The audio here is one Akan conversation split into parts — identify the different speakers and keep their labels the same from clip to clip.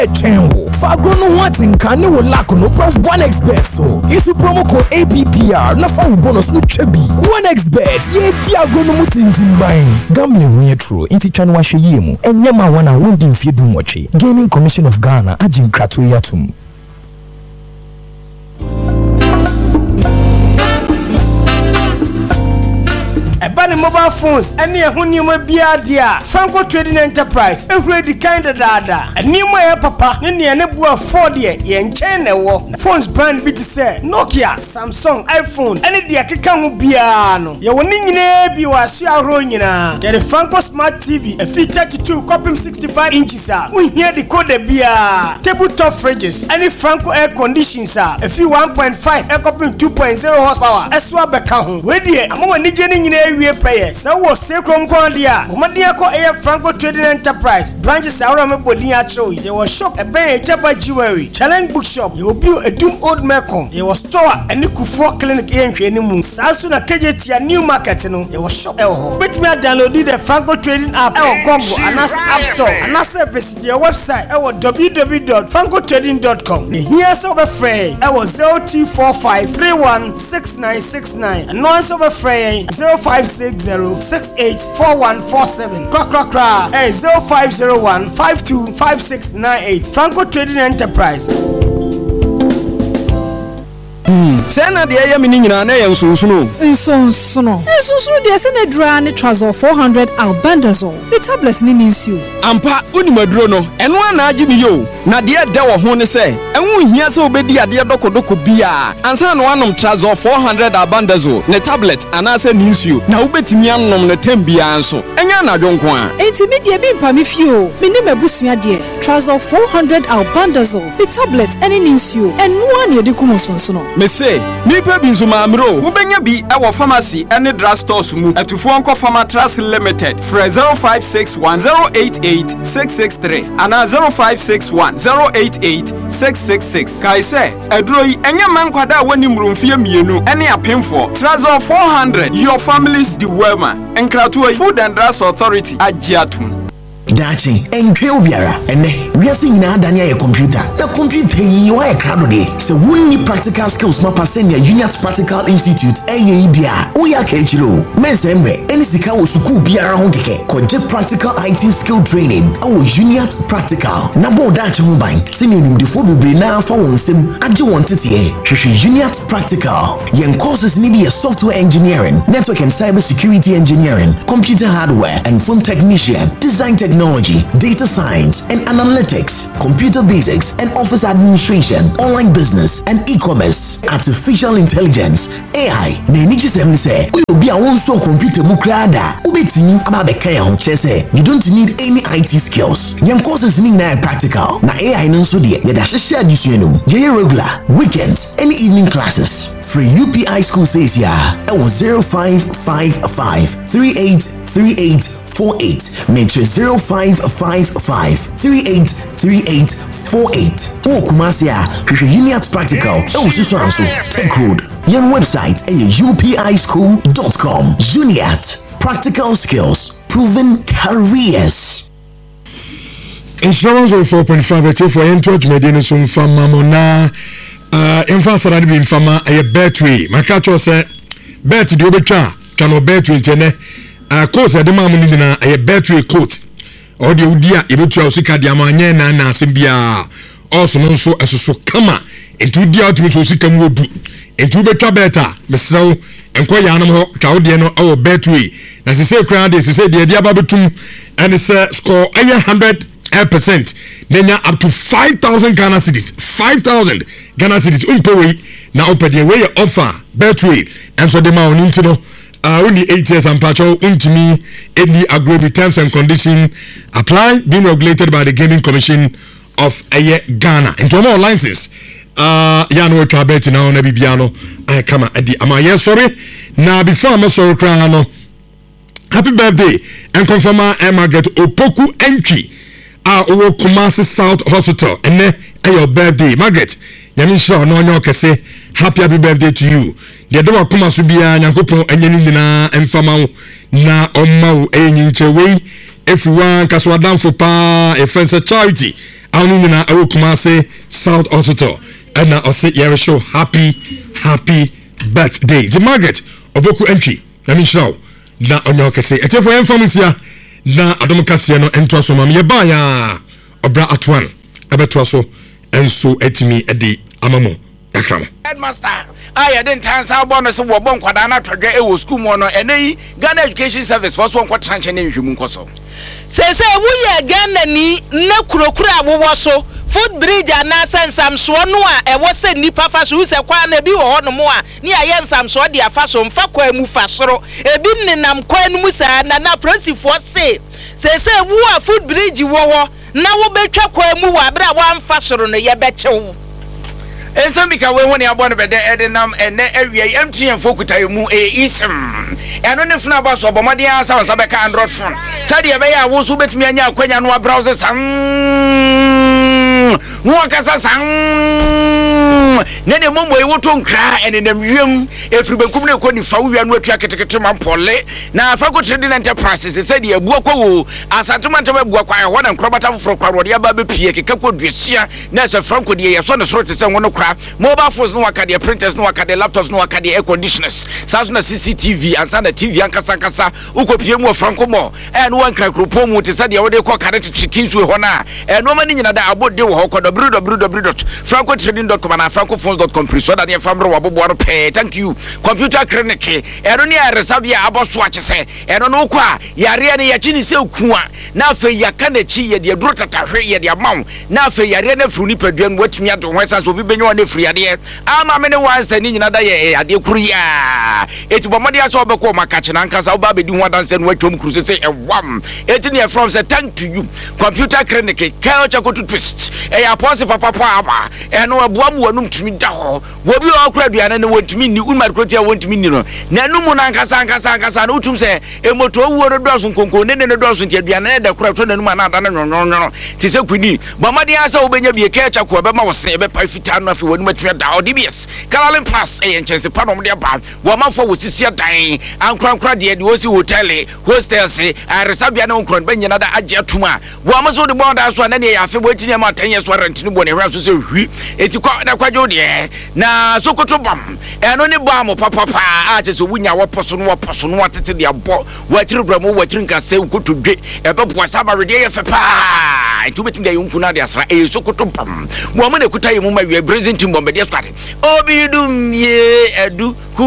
Speaker 1: Echenwo. Fagrono wanting can no lack no pro 1xbet so. If you promo code APPR, na fa bonus no chebi. 1xbet, ye diagono mutinti mine. Gambling when true, inti chanu wa sheyemu. Enyama wana wundi mfiedu mochi. Gaming Commission of Ghana, ajin kratu yatum.
Speaker 2: Ebani mobile phones any ehunima biadia Franco Trading Enterprise ehwe di kind dada enima ya papa ne ne bua Ford ye nchen ne wo phones brand bi ti say Nokia Samsung iPhone any dia keka ho bia no ye woni nyina bi waso ahro nyina ye Franco Smart TV a fit 32 copy 65 inches we hear the code bia tabletop fridges any Franco air conditions a fit 1.5 air copy 2.0 horsepower eswa beka ho we die amama ni je ni nyina we players na wo sekrom kondia omadia ko air Franco Trading Enterprise branches awra me bodin atro ye wo shop e ben ejaba jewelry challenge bookshop ye obi edum old Mecom ye wo store eni Kufo clinic enhwe ni mu saso na kejetia new market no ye wo shop e ho betimi download the Franco Trading app e wo Google anas App Store anas visit your website e wo www.francotrading.com ne here so be free e wo 0245316969 and no so be free 0560684147 krakrakra 0501525698 Franco Trading Enterprise.
Speaker 3: Sena de ya mini nyina na ya nsunsuno
Speaker 4: nsunsuno de sena dra ne trouser 400 albendazole the tablets ni nsuo
Speaker 3: ampa unimaduro no eno ana agi ni yo na de da wo ho ne se enwo hia se obedi ade dokodoko bia ansa na wanom trouser 400 albendazole ne tablet ana se nsuo na ubetimi anom ne tambia anso enya na dwonko a
Speaker 4: enti me de bi mpa me fio me ni mabusua de trouser 400 albendazole the tablet ene nsuo eno ana ye de kumonsunsuno
Speaker 3: me say nipa bi nso maamro wo benya bi e wo pharmacy ene drug stores mu atufo onko Pharmatras Limited for 0561088663 ana 0561088666 kai say aduro yi enya mankwada wani mrumfie mienu ene apemfo Trazor 400 your family's the wema enkrato Food and Drugs Authority agiatum
Speaker 5: Dachi enkwe obiara ene wiase nyina adania ye computer na computer yi wa ye krado de se wonni practical skills ma pasenia Uniat Practical Institute dia oya ka echiro mensemre eni sika wo suku biara ho keke koje practical IT skill training awo Uniat Practical na bo dachi ho ban senior de fo bebre na fa wonsem age won tete hwehwe Uniat Practical yen courses ni be software engineering, network and cyber security engineering, computer hardware and phone technician, design technology, data science and analytics, computer basics and office administration, online business and e-commerce, artificial intelligence, AI. Na ni gisem say, obi a won so computer mu krada, ubetini ababeka ya ho chese. You don't need any IT skills. Yan courses ni na practical. Na AI no so de, ye da hye adisuenum. Ye regular, weekends, any evening classes. For UPI school says ya, it was 0555 383848. Mention 0555 383848. Oh, Kumasia, Uniat Practical. Oh, Susanso, Tech Road. Your website upischool.com. Uniat Practical Skills, Proven Careers.
Speaker 6: Insurance of 4.5 for entourage medicine from Mamona. Infasara bi mfama a battery makacho say bet di obetwa kano battery ntene course de mamu ni na a battery coat or the udia ebetua osika de amanye na asembia also no so esoso kama entu dia otumi so osika mu odu entu betwa beta mesrawo enkoya anam ho ka ode no awo battery na sese kra de sese de dia babetum and say score 100%. Then up to 5,000 Ghana cedis. 5,000 Ghana cedis. Umpewe na open the way offer battery and so the man into no only 8 years and patrol untimi any agree with terms and conditions apply being regulated by the Gaming Commission of Ghana. Into more licenses. Yano trabeti na ona bibiano kama adi ama yes sorry na before I'm sorry krano happy birthday and confirm Emma get opoku entry our Kumasi South Hospital and your birthday Margaret Yamisha no nyo kese happy birthday to you the do Kumasi bia nyankopon enye na emfama na omma wo enyinche we everyone kaswa dan for pa a friends charity awni nyina awo Kumasi South Hospital and ose yere show happy birthday the Margaret oboku entry na mi show na onyo kese etefo enfamisia na adom kase no ento so mam ye ba ya obra atwan ebeto so enso etimi ede amamo yakramo
Speaker 7: headmaster I didn't answer bonus wo bon kwada na twadwa e wo school mo no enei Ghana Education Service for so nkwata tranche na nhwemu nkoso
Speaker 8: sese wuye Ghana ni na kurokura awowo so food bridge na sensamso no a ewo se nipa fa so se kwa na bi wo hono mo a ni aye nsamso de afa so mfa kwa mu fa soro ebi nenam kwa nu mu sa na prosifo se sese wu a food bridge wo na wo betwa kwa mu wa bra wa mfa soro no ye bechew
Speaker 7: enso bika we woni abon be de edenam ene awia MTN fokuta mu ism eno ne funa ba so bomode ansa won sabeka Android phone sade ye be ya wo so betumi anya akwanya no browser san wakasa san ne de momo e woto nkra ene nam wiem efiri benkum ne ko ni fa wia no atua ketekete mampole na Franco Trading Enterprises sade ye buo kwa wo asatuma ntama buo kwa ho na nkrobata foforo kwa rode aba be pie keka ko duasia na se Franco de ye so ne soro te se wono mobile phones no wakade printers no wakade laptops no wakade air conditioners saso na CCTV ansa na TV ankasa ukopie mu Franco mo no wankra kropo mu te sade wode ko kare chicken so ho na no mani nyina da abode wo ho ko www.francotrading.com na francophones.com so da ne famro wabobo no pay thank you computer clinic no ne resabia aboso akese no kwa yare ne yakini se okuwa na afa yakana chi ye de duro tatahwe ye de amaw na afa yare na fruni paduan watumi ado ho sa so bi benyo na free ade ama me ne wansa ni nyina da ye ade kuru ya etubomode aso obeko makache na nkasa oba bedi ho adanse no atwom kuru se ewam etini from say thank to you computer clinic kayo chakotu twist ya pose papa aba no aboam wanum tumi da ho wo bi okura duane ne wontumi ni umarkoti ya wontumi ni no na numu na nkasa na utum se emoto owuo no doso nkonko ne doso ntia duane ne da kura to na numu na ada no ti se kwini bomode asa obenya bi kayo chako be ma wo se be pa fita no afi wonu matumi da ODBS Caroline Plus chense panom de ba wo mafo wo sisi dan ankrankra de wosi hotel hostels resabia na onkron banyina da age atuma wo amaso de bonda so na ne ya afi bo tinye ma 10 years warranty ni bo ne hwa so se hwi eti kwa na kwajo de na sokoto bam eno ne bam papa a che so wunya wo poso no atete de abo wo akiri bramo wo akiri nkase ukoto dwe ebe bo saba rede ye fe pa enti betim de yonku na de asra sokoto bam wo ma ne kuta yemu ma we presenting bombe de squad obidum ye edu ku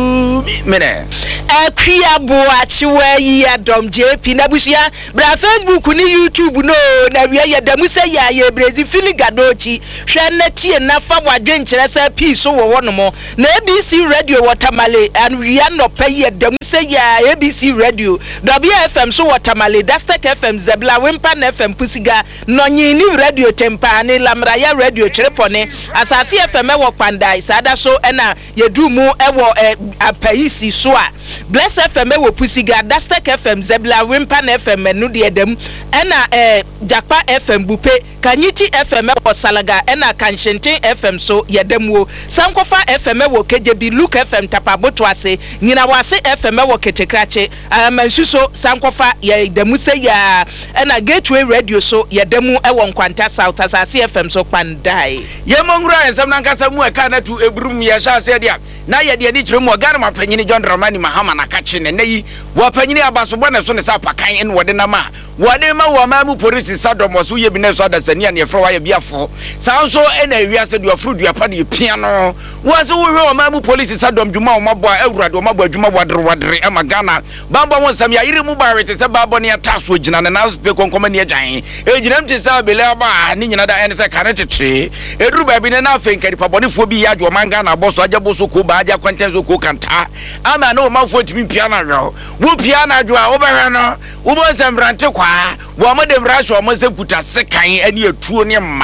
Speaker 7: mene
Speaker 8: akria bo achiwa yi adom JP na busia bra Facebook ni YouTube no na we ye damu se ya ye brezi fili gadochi hwe na tie na fa wadwe nkire se peace wo wono mo na ABC radio watermale and we are no pay ye damu se ya ABC radio WFM so watermale Dastek FM Zebla Wimpan FM Pusiga no nyini radio tempa ni lamraya radio chirepone asasi FM wo kwandai sada so ena yedumu ewo apayisi so a Bless FM wo Pusiga Dastek FM Zebla Wimpan FM enu de edem ena Jakpa FM Bupe Kanyichi FM wo Salaga ena Kanshenten FM so yedem wo Sankofa FM wo Kejebi Luke FM Tapaboto ase nyina wase FM wo Ketekrache mansuso Sankofa yedem se ya ena Gateway Radio so yedem ewo Nkwanta South Asase FM so kwandai
Speaker 7: yemongura ensam nankasa mu eka na tu ebrum ya sha se dia na ye de ni kiremu Ghana mapanyini John Dramani Mahama na kache ne nayi wo panyini abaso ne so ne sa pakan en wode na ma wode ma wo ma mu police sadom so ye bi ne so adasani ane efro wa ye biafo sanso ena wiase de ofru dua pa de pia no wo so wo wo ma mu police sadom dwuma wo mabo awurade wo mabo adwuma wadre ama Ghana bamba won sam ya yire mu ba wete se babo ne ataso gina na na so konkoma ne agyan ejina mti sa bele ba ni nyina da ene se kanetete eduru ba bi ne na afenkari pabonefo bi ya adwo man Ghana boso ajaboso ko ba aja kwantenso ko kanta ama na wo mafo timi pia na ro wo pia na adwo a wo behwe no wo bo sembrante kwa wo mo de brasho mo se kuta sekan ani etuo ne ma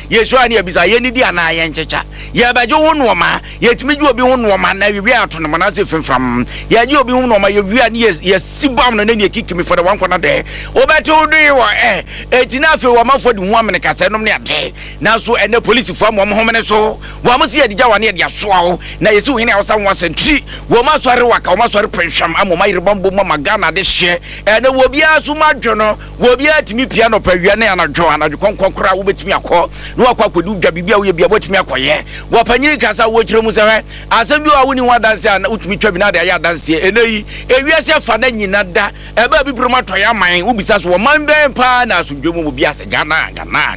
Speaker 7: Yesu ani ebisa ye ni di ana ye nchecha ye baje wo no ma ye timi ju obi wo no ma na wi ato no na se fimfam ye je obi wo no ma ye wi ani ye sibam no na ne kikimi for the one corner there obeti wo do wo etina afi wo mafo di hu amene kasa nom ne ade na so ene police fo am wo homene so wo am se ye digya wane ye dia so awo na yesu hene awsa wo sentri wo ma sori waka wo ma sori prehwam amoma yirebambo ma magana de hye ene wo bia so madwo no wo bia timi pia no pawia na anadwo konkokora wo betimi akọ no akwa kodu dwa bibia wo ye bia betimi akoye wo panyini kasa wo kire mu se asem bi wo woni ho adanse na utumi twa bi na de ya danse eneyi ewiase fa na nyina da eba bi promo to ya man wo bisa so wo man ben pa na asudwo mu bia se Ghana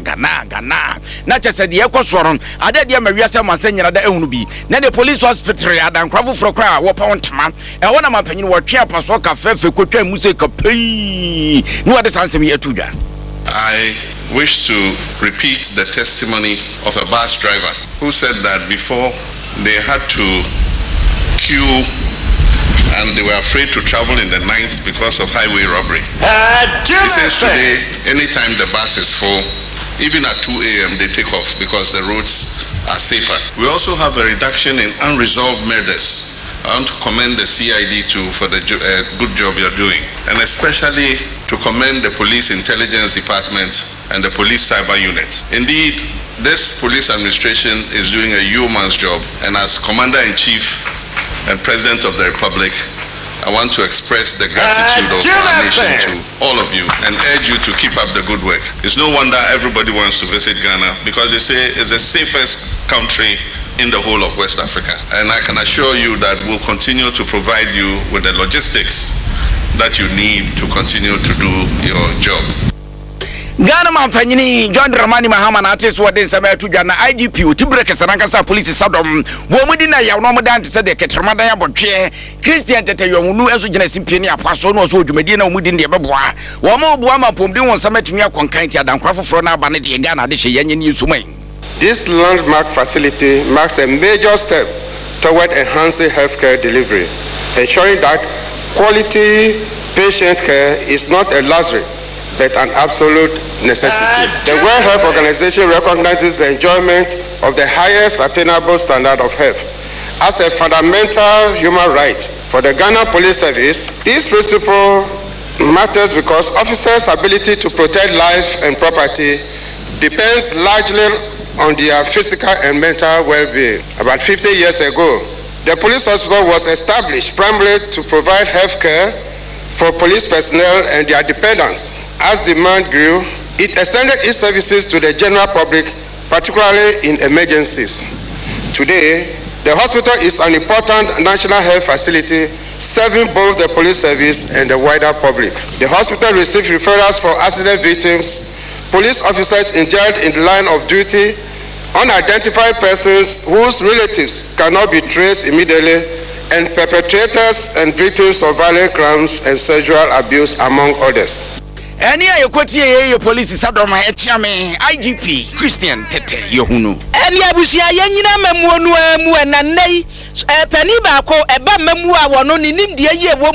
Speaker 7: na chese de ekosoron ade de ma wiase ma se nyina da ehunu bi na the police hospital adankrafo frokra wo pa wontema e wona ma panyini wo twa paso ka fefe kotwa mu se ka pei no ade sansem ye tudwa.
Speaker 9: I wish to repeat the testimony of a bus driver who said that before they had to queue and they were afraid to travel in the night because of highway robbery. He says today, anytime the bus is full, even at 2 a.m. they take off because the roads are safer. We also have a reduction in unresolved murders. I want to commend the CID too for the good job you're doing, and especially to commend the Police Intelligence Department and the Police Cyber Unit. Indeed, this police administration is doing a yeoman's job, and as Commander-in-Chief and President of the Republic, I want to express the gratitude of our nation to all of you and urge you to keep up the good work. It's no wonder everybody wants to visit Ghana because they say it's the safest country in the whole of West Africa. And I can assure you that we'll continue to provide you with the logistics that you need to continue to do your job.
Speaker 7: Ghana man panyini John Dramani Mahama na ates wode nsama atudwa na IGP otibreke sanankasa police sadom wo mudi na yaw no modan te de ketremada ya botwe Christian tete yonunu eso gina simpie ne apaso no so odwumadi na mudi de beboa wo ma obuwa ma pomdi won nsama tumi akonkan ti adankrafo fro na aba ne de Ghana de hye yenye ni nsumai.
Speaker 10: This landmark facility marks a major step toward enhancing healthcare delivery, ensuring that quality patient care is not a luxury but an absolute necessity. The World Health Organization recognizes the enjoyment of the highest attainable standard of health as a fundamental human right. For the Ghana Police Service, this principle matters because officers' ability to protect life and property depends largely on their physical and mental well-being. About 50 years ago, the police hospital was established primarily to provide health care for police personnel and their dependents. As demand grew, it extended its services to the general public, particularly in emergencies. Today, the hospital is an important national health facility serving both the police service and the wider public. The hospital receives referrals for accident victims, police officers injured in the line of duty, unidentified persons whose relatives cannot be traced immediately, and perpetrators and victims of violent crimes and sexual abuse, among others.
Speaker 7: Eni ayekoti ye police sadoma echiame IGP Christian Tete Yohunu.
Speaker 8: Eni abusia yenyina mamuonu mu enanei pani ba ko eba mamu a wono ni nimde ye